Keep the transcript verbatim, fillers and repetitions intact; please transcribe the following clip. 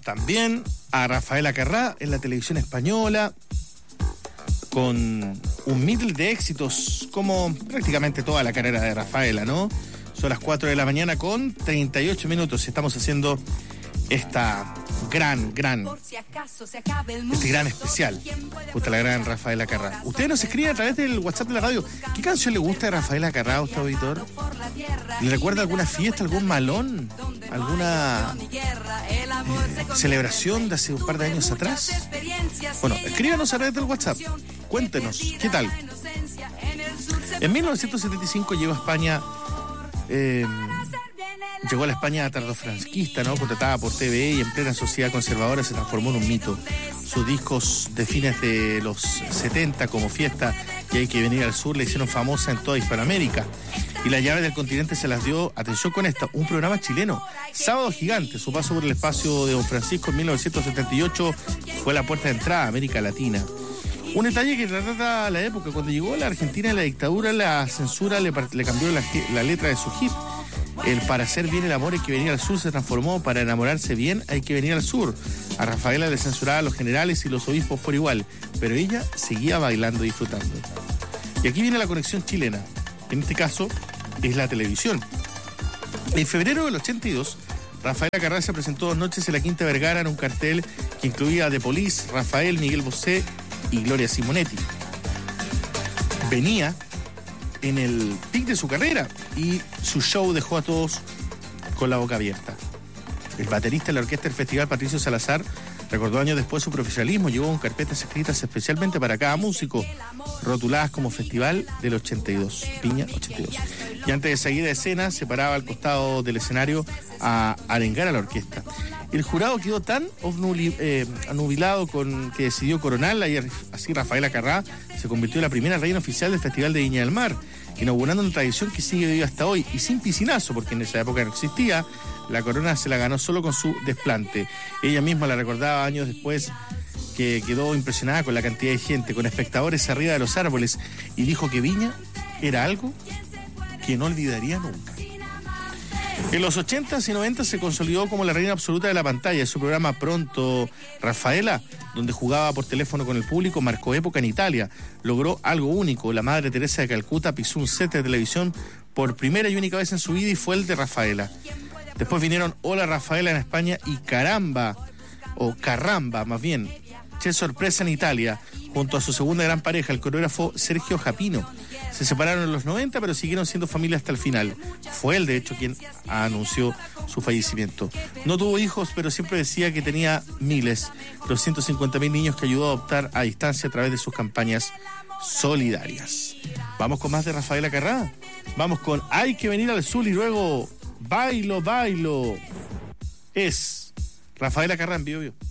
también a Rafaela Carrá en la televisión española, con un middle de éxitos, como prácticamente toda la carrera de Rafaela, ¿no? Son las cuatro de la mañana con treinta y ocho minutos y estamos haciendo esta gran, gran, este gran especial junto a la gran Rafaela Carrá. Ustedes nos escriben a través del WhatsApp de la radio. ¿Qué canción le gusta de Rafaela Carrá a usted, auditor? ¿Le recuerda alguna fiesta, algún malón, alguna eh, celebración de hace un par de años atrás? Bueno, escríbanos a través del WhatsApp. Cuéntenos, ¿qué tal? En mil novecientos setenta y cinco llegó a España... Eh, Llegó a la España tardofranquista, ¿no? Contratada por T V E y en plena sociedad conservadora se transformó en un mito. Sus discos de fines de los setenta, como Fiesta y Hay que venir al sur, le hicieron famosa en toda Hispanoamérica. Y la llave del continente se las dio, atención con esta, un programa chileno, Sábado Gigante. Su paso por el espacio de Don Francisco en mil novecientos setenta y ocho fue la puerta de entrada a América Latina. Un detalle que trata la época, cuando llegó a la Argentina la dictadura, la censura le, le cambió la, la letra de su hit. El para hacer bien el amor hay que venir al sur se transformó para enamorarse bien hay que venir al sur. A Rafaela le censuraba a los generales y los obispos por igual, pero ella seguía bailando y disfrutando. Y aquí viene la conexión chilena. En este caso es la televisión. En febrero del ochenta y dos, Rafaela Carrá se presentó dos noches en la Quinta Vergara en un cartel que incluía a The Police, Rafael, Miguel Bosé y Gloria Simonetti. Venía en el pic de su carrera y su show dejó a todos con la boca abierta. El baterista de la orquesta del festival, Patricio Salazar, recordó años después su profesionalismo. Llevó con carpetas escritas especialmente para cada músico, rotuladas como Festival del ochenta y dos, Viña ochenta y dos. Y antes de seguir de escena, se paraba al costado del escenario a arengar a la orquesta. El jurado quedó tan obnuli, eh, anubilado con que decidió coronarla y así Rafaela Carrá se convirtió en la primera reina oficial del Festival de Viña del Mar, inaugurando una tradición que sigue viva hasta hoy y sin piscinazo, porque en esa época no existía. La corona se la ganó solo con su desplante. Ella misma la recordaba años después, que quedó impresionada con la cantidad de gente, con espectadores arriba de los árboles, y dijo que Viña era algo que no olvidaría nunca. En los ochentas y noventas se consolidó como la reina absoluta de la pantalla. Su programa Pronto Rafaela, donde jugaba por teléfono con el público, marcó época en Italia. Logró algo único. La Madre Teresa de Calcuta pisó un set de televisión por primera y única vez en su vida y fue el de Rafaela. Después vinieron Hola Rafaela en España y Caramba, o Carramba más bien, Che Sorpresa en Italia, junto a su segunda gran pareja, el coreógrafo Sergio Japino. Se separaron en los noventa, pero siguieron siendo familia hasta el final. Fue él, de hecho, quien anunció su fallecimiento. No tuvo hijos, pero siempre decía que tenía miles, los ciento cincuenta mil niños que ayudó a adoptar a distancia a través de sus campañas solidarias. Vamos con más de Rafaela Carrá. Vamos con Hay que venir al sur y luego Bailo, Bailo. Es Rafaela Carrá en Bio Bio.